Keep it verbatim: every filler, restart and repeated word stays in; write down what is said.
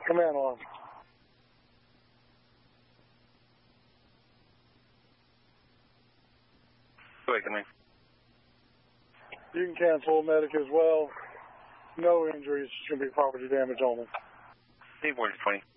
Command alarm. Go ahead, come in. You can cancel medic as well. No injuries. It's going to be property damage only. Leave one twenty.